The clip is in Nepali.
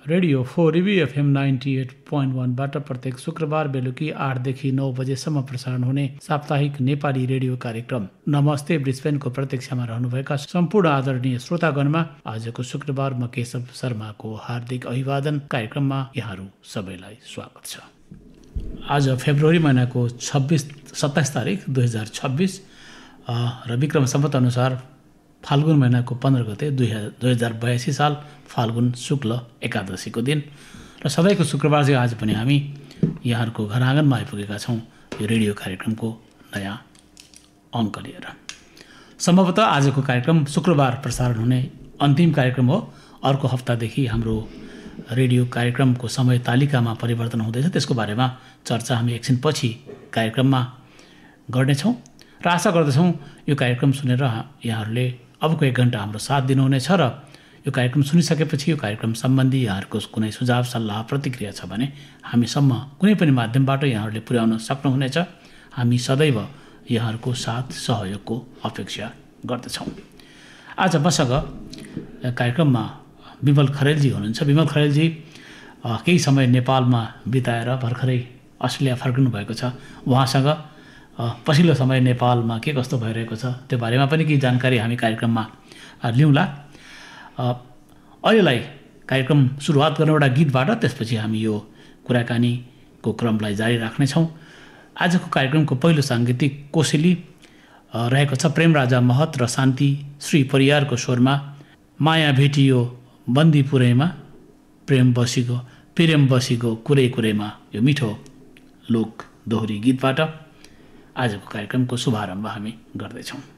रेडियो 4 FM 98.1 बाट प्रत्येक शुक्रबार बेलुकी 8 देखि 9 बजेसम्म प्रसारण हुने साप्ताहिक नेपाली रेडियो कार्यक्रम नमस्ते ब्रिस्बेनको प्रतीक्षामा रहनुभएका सम्पूर्ण आदरणीय श्रोतागणमा आजको शुक्रबार म केशव शर्माको हार्दिक अभिवादन। कार्यक्रममा यहाँहरू सबैलाई स्वागत छ। आज फेब्रुअरी महिनाको 27 तारिक 2026 र विक्रम सम्वत अनुसार फाल्गुन महिनाको 15 गते 2082 साल फाल्गुन शुक्ल एकादशीको दिन र सधैँको शुक्रबार चाहिँ आज पनि हामी यहाँहरूको घर आँगनमा आइपुगेका छौँ यो रेडियो कार्यक्रमको नयाँ अङ्क लिएर। सम्भवतः आजको कार्यक्रम शुक्रबार प्रसारण हुने अन्तिम कार्यक्रम हो। अर्को हप्तादेखि हाम्रो रेडियो कार्यक्रमको समय तालिकामा परिवर्तन हुँदैछ, त्यसको बारेमा चर्चा हामी एकछिनपछि कार्यक्रममा गर्नेछौँ र आशा गर्दछौँ यो कार्यक्रम सुनेर यहाँहरूले अबको 1 घण्टा हाम्रो साथ दिनुहुनेछ र यो कार्यक्रम सुनिसकेपछि यो कार्यक्रम सम्बन्धी यहाँहरूको कुनै सुझाव सल्लाह प्रतिक्रिया छ भने हामीसम्म कुनै पनि माध्यमबाट यहाँहरूले पुर्याउन सक्नुहुनेछ। हामी सदैव यहाँहरूको साथ सहयोगको अपेक्षा गर्दछौँ। आज मसँग कार्यक्रममा विमल खरेलजी हुनुहुन्छ। विमल खरेलजी केही समय नेपालमा बिताएर भर्खरै अस्ट्रेलिया फर्किनु भएको छ। उहाँसँग पछिल्लो समय नेपालमा के कस्तो भइरहेको छ त्यो बारेमा पनि केही जानकारी हामी कार्यक्रममा लिउँला। अहिलेलाई कार्यक्रम सुरुवात गर्ने एउटा गीतबाट, त्यसपछि हामी यो कुराकानीको क्रमलाई जारी राख्नेछौँ। आजको कार्यक्रमको पहिलो साङ्गीतिक कोसेली रहेको छ प्रेमराजा महत र शान्ति श्री परियारको स्वरमा माया भेटियो बन्दीपुरैमा प्रेम बसीको कुरै कुरैमा, यो मिठो लोक दोहोरी गीतबाट आजको कार्यक्रमको शुभारम्भ हामी गर्दैछौँ।